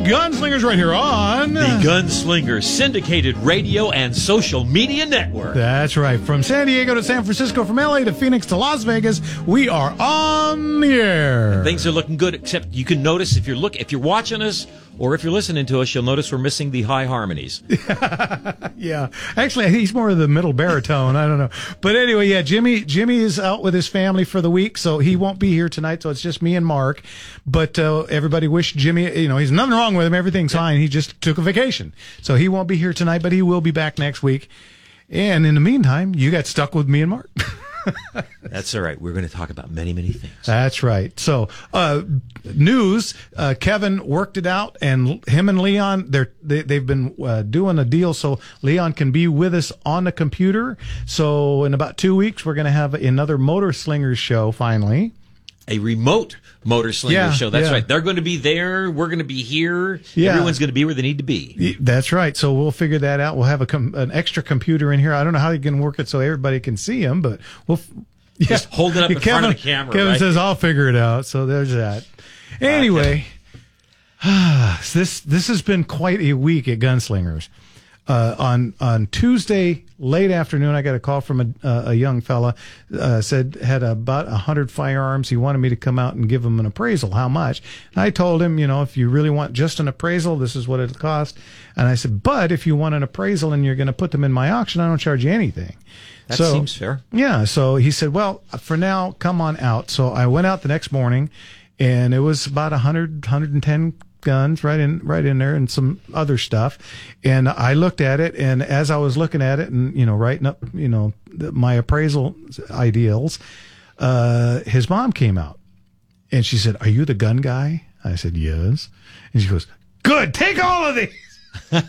Gunslingers right here on the Gunslingers syndicated radio and social media network. That's right. From San Diego to San Francisco, from LA to Phoenix to Las Vegas, we are on the air. And things are looking good, except you can notice if you're watching us or if you're listening to us, you'll notice we're missing the high harmonies. Yeah. Actually, he's more of the middle baritone. I don't know. But anyway, yeah, Jimmy is out with his family for the week, so he won't be here tonight, so it's just me and Mark. But everybody wish Jimmy, he's nothing wrong with him. Everything's fine. He just took a vacation. So he won't be here tonight, but he will be back next week. And in the meantime, you got stuck with me and Mark. That's all right. We're going to talk about many, many things. That's right. So, news, Kevin worked it out, and him and Leon, they've been doing a deal so Leon can be with us on the computer. So in about 2 weeks, we're going to have another Motor Slingers show finally. A remote Motor Slingers show. That's right. They're going to be there. We're going to be here. Yeah. Everyone's going to be where they need to be. That's right. So we'll figure that out. We'll have an extra computer in here. I don't know how you can work it so everybody can see him, but we'll just hold it up in front of the camera. Kevin says, I'll figure it out. So there's that. Anyway, this has been quite a week at Gunslingers. On Tuesday late afternoon, I got a call from a young fella, said had about 100 firearms. He wanted me to come out and give him an appraisal. How much? And I told him, if you really want just an appraisal, this is what it'll cost. And I said, but if you want an appraisal and you're going to put them in my auction, I don't charge you anything. That seems fair. Yeah. So he said, well, for now, come on out. So I went out the next morning, and it was about 110 guns right in there and some other stuff. And I looked at it, and as I was looking at it and, writing up, my appraisal ideals, his mom came out and she said, "Are you the gun guy?" I said, "Yes." And she goes, "Good, take all of these."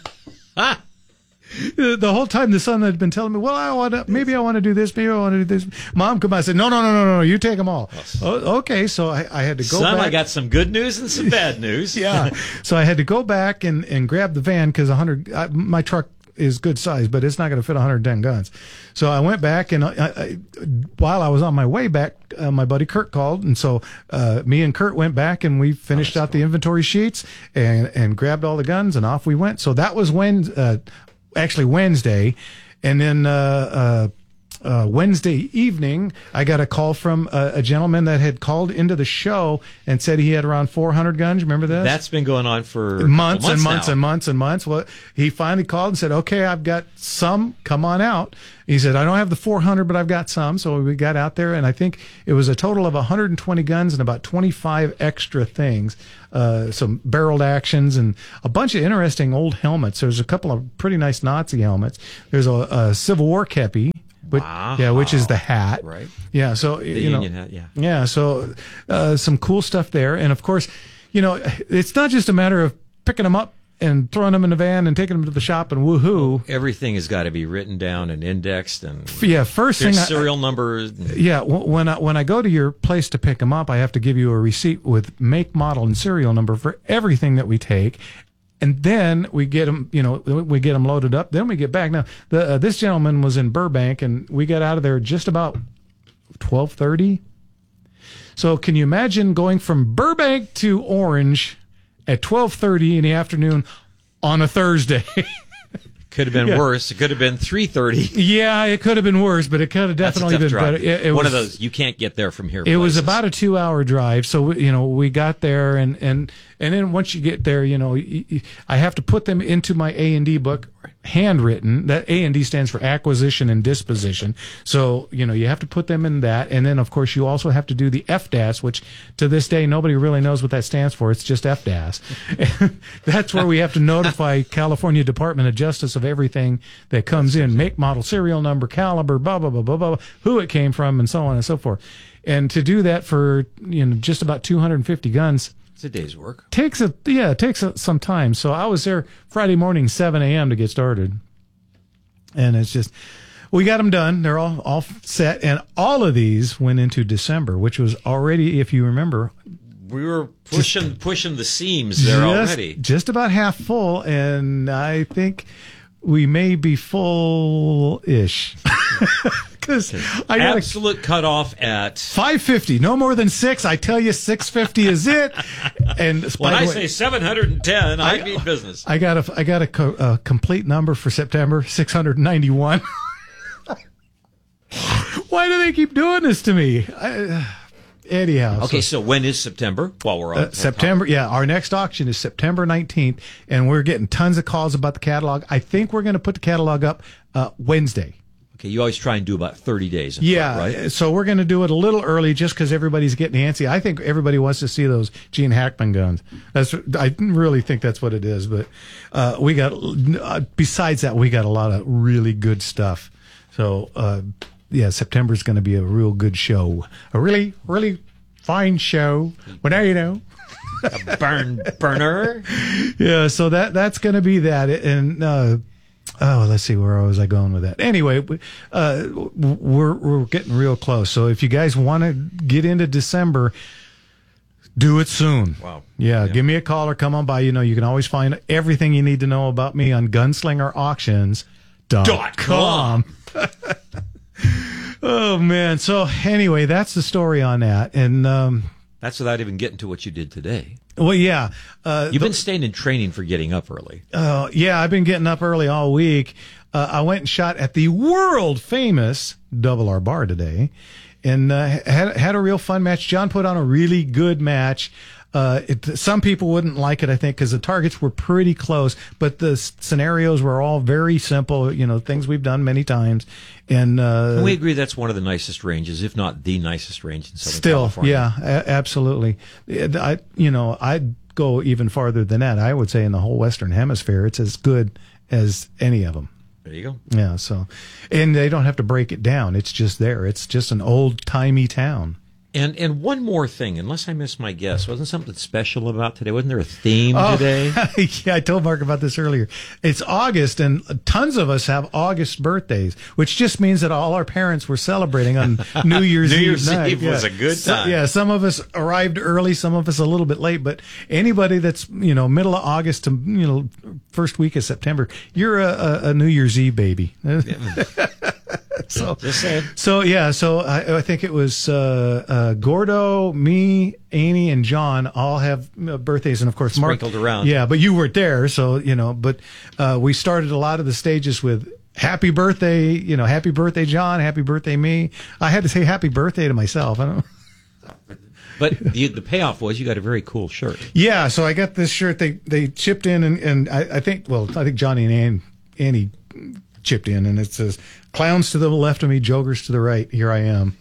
The whole time the son had been telling me, well, maybe I want to do this, maybe I want to do this. Mom come out and said, no, you take them all. Okay, so I had to go back. I got some good news and some bad news. Yeah, so I had to go back and grab the van because my truck is good size, but it's not going to fit 110 guns. So I went back, and while I was on my way back, my buddy Kurt called, and so me and Kurt went back and we finished out the inventory sheets and grabbed all the guns, and off we went. So that was Wednesday, and then Wednesday evening, I got a call from a gentleman that had called into the show and said he had around 400 guns. Remember this? That's been going on for months and months and months and months. Well, he finally called and said, "Okay, I've got some. Come on out." He said, "I don't have the 400, but I've got some." So we got out there, and I think it was a total of 120 guns and about 25 extra things. Some barreled actions and a bunch of interesting old helmets. There's a couple of pretty nice Nazi helmets. There's a Civil War kepi. Which is the hat. Right. Yeah, so, the Union hat, yeah. Yeah, so some cool stuff there. And, of course, it's not just a matter of picking them up and throwing them in the van and taking them to the shop and woohoo. Everything has got to be written down and indexed. And first thing. Serial numbers. Yeah, when I go to your place to pick them up, I have to give you a receipt with make, model, and serial number for everything that we take. And then we get them, loaded up. Then we get back. Now, this gentleman was in Burbank, and we got out of there just about 12:30. So can you imagine going from Burbank to Orange at 12:30 in the afternoon on a Thursday? Could have been worse. It could have been 3:30. Yeah, it could have been worse, but it could have definitely been better. It One of those you can't get there from here. It was about a 2-hour drive, so we got there, and then once you get there, I have to put them into my A&D book, handwritten. That A&D stands for acquisition and disposition. So you have to put them in that, and then of course you also have to do the FDAS, which to this day nobody really knows what that stands for. It's just FDAS. That's where we have to notify California Department of Justice of everything that comes in: make, model, serial number, caliber, blah blah blah blah blah, who it came from, and so on and so forth. And to do that for just about 250 guns. It's a day's work. Takes some time. So I was there Friday morning, 7 a.m. to get started. And it's just, we got them done. They're all set. And all of these went into December, which was already, if you remember, we were pushing the seams there already. Just about half full. And I think we may be full-ish. Because I got absolute cutoff at 550. No more than 6. I tell you, 650 is it. And when I say 710, I mean business. I got a complete number for September, 691. Why do they keep doing this to me? Anyhow. Okay, so when is September? While we're on September, yeah. Our next auction is September 19th, and we're getting tons of calls about the catalog. I think we're going to put the catalog up Wednesday. Okay, you always try and do about 30 days. Yeah, right? So we're going to do it a little early just because everybody's getting antsy. I think everybody wants to see those Gene Hackman guns. I really think that's what it is. But we got, besides that, we got a lot of really good stuff. So, yeah, September's going to be a real good show. A really, really fine show. Well, now you know. A burner. Yeah, so that's going to be that. And, let's see, where was I going with that? Anyway, we're getting real close. So if you guys want to get into December, do it soon. Wow. Yeah, give me a call or come on by. You know, you can always find everything you need to know about me on gunslingerauctions.com. Oh, man. So anyway, that's the story on that. And that's without even getting to what you did today. Well, yeah. You've been staying in training for getting up early. Yeah, I've been getting up early all week. I went and shot at the world famous Double R Bar today, and had a real fun match. John put on a really good match. Some people wouldn't like it, I think, because the targets were pretty close, but the scenarios were all very simple, you know, things we've done many times. And we agree that's one of the nicest ranges, if not the nicest range in Southern California. Yeah, absolutely. I'd go even farther than that. I would say in the whole Western Hemisphere, it's as good as any of them. There you go. Yeah, so, and they don't have to break it down. It's just there. It's just an old-timey town. And one more thing, unless I missed my guess, wasn't something special about today? Wasn't there a theme today? Yeah, I told Mark about this earlier. It's August, and tons of us have August birthdays, which just means that all our parents were celebrating on New Year's Eve. New Year's Eve was a good time. Some of us arrived early, some of us a little bit late, but anybody that's, middle of August to, first week of September, you're a New Year's Eve baby. Just saying. So I think it was Gordo, me, Annie, and John all have birthdays, and of course Mark sprinkled around. Yeah, but you weren't there, so But we started a lot of the stages with "Happy birthday," "Happy birthday, John," "Happy birthday, me." I had to say "Happy birthday" to myself. I don't know. But the payoff was you got a very cool shirt. Yeah, so I got this shirt. They chipped in, and I think Johnny and Annie chipped in, and it says, "Clowns to the left of me, jokers to the right. Here I am."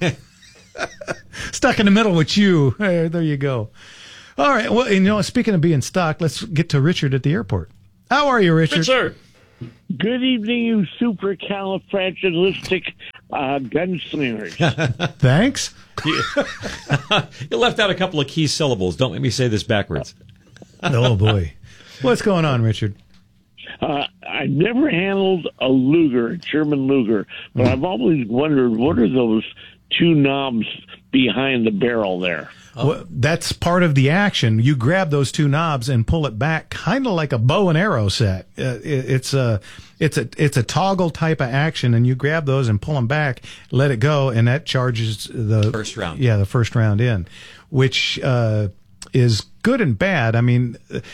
Stuck in the middle with you. Hey, there you go. All right. Well, speaking of being stuck, let's get to Richard at the airport. How are you, Richard? Richard. Good evening, you supercalifragilistic gunslingers. Thanks. You left out a couple of key syllables. Don't make me say this backwards. Oh, boy. What's going on, Richard? I've never handled a Luger, a German Luger, but I've always wondered, what are those two knobs behind the barrel there? Well, that's part of the action. You grab those two knobs and pull it back, kind of like a bow and arrow set. It's a toggle type of action, and you grab those and pull them back, let it go, and that charges the first round. Yeah, the first round in, which is good and bad. I mean,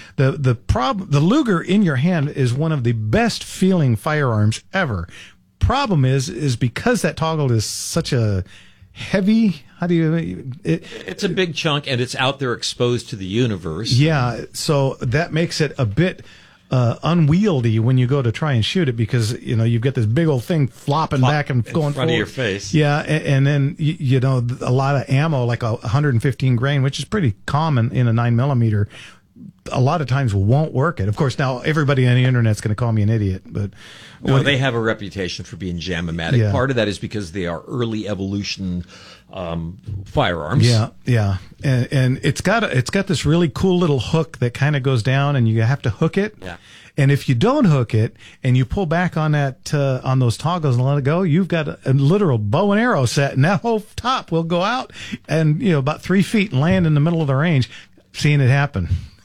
the Luger in your hand is one of the best feeling firearms ever. Problem is because that toggle is such a heavy. It's a big chunk, and it's out there exposed to the universe. Yeah, so that makes it a bit unwieldy when you go to try and shoot it, because you've got this big old thing flopping back and going in front forward. of your face. Yeah, and then a lot of ammo, like 115 grain, which is pretty common in a 9mm. A lot of times won't work it. Of course, now everybody on the internet's going to call me an idiot, but they have a reputation for being jam-o-matic. Yeah. Part of that is because they are early evolution firearms. Yeah, and it's got this really cool little hook that kind of goes down, and you have to hook it. Yeah. And if you don't hook it and you pull back on that on those toggles and let it go, you've got a literal bow and arrow set, and that whole top will go out and about 3 feet and land in the middle of the range. Seeing it happen.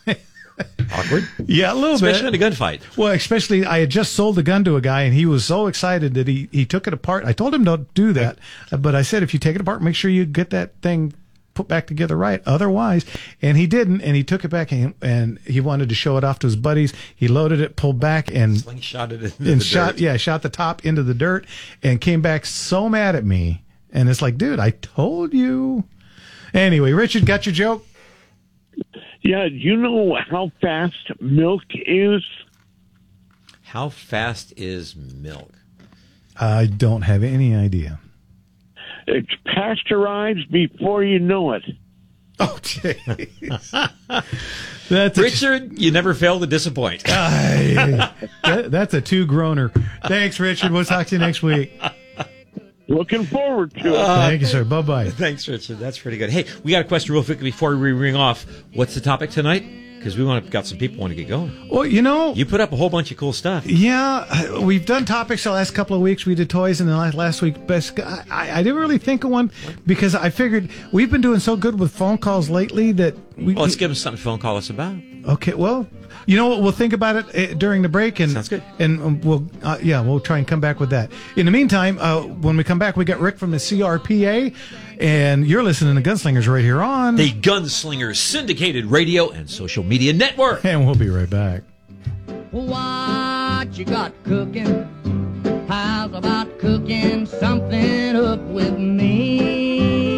Awkward. Yeah, a little especially bit. in a gunfight. Well, especially I had just sold the gun to a guy, and he was so excited that he took it apart. I told him don't do that, but I said if you take it apart, make sure you get that thing put back together right. Otherwise, and he didn't, and he took it back, and he wanted to show it off to his buddies. He loaded it, pulled back, and slingshot it into the dirt. Shot the top into the dirt, and came back so mad at me. And it's like, dude, I told you. Anyway, Richard, got your joke? Yeah, do you know how fast milk is? How fast is milk? I don't have any idea. It's pasteurized before you know it. Oh, jeez. Richard, you never fail to disappoint. That's a two-groaner. Thanks, Richard. We'll talk to you next week. Looking forward to it. Thank you, sir. Bye-bye. Thanks, Richard. That's pretty good. Hey, we got a question real quick before we ring off. What's the topic tonight? Because got some people want to get going. Well, you put up a whole bunch of cool stuff. Yeah, we've done topics the last couple of weeks. We did toys, and then last week, best. I didn't really think of one because I figured we've been doing so good with phone calls lately that let's give them something to phone call us about. Okay, well, you know what? We'll think about it during the break, and sounds good. And we'll try and come back with that. In the meantime, when we come back, we got Rick from the CRPA, and you're listening to Gunslingers right here on the Gunslingers Syndicated Radio and Social Media Network. And we'll be right back. What you got cooking? How's about cooking something up with me?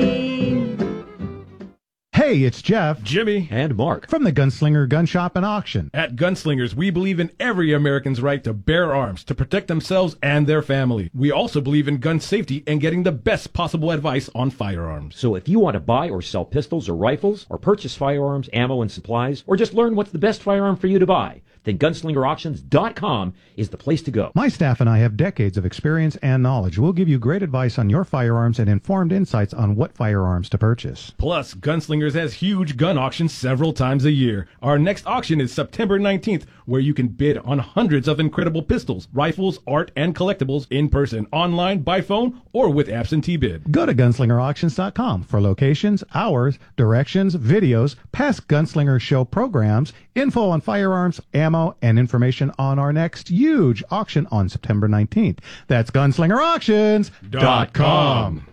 Hey, it's Jeff, Jimmy, and Mark from the Gunslinger Gun Shop and Auction. At Gunslingers, we believe in every American's right to bear arms to protect themselves and their family. We also believe in gun safety and getting the best possible advice on firearms. So if you want to buy or sell pistols or rifles, or purchase firearms, ammo, and supplies, or just learn what's the best firearm for you to buy, then GunslingerAuctions.com is the place to go. My staff and I have decades of experience and knowledge. We'll give you great advice on your firearms and informed insights on what firearms to purchase. Plus, Gunslingers has huge gun auctions several times a year. Our next auction is September 19th, where you can bid on hundreds of incredible pistols, rifles, art, and collectibles in person, online, by phone, or with absentee bid. Go to GunslingerAuctions.com for locations, hours, directions, videos, past Gunslinger Show programs, info on firearms, ammo, and information on our next huge auction on September 19th. That's GunslingerAuctions.com.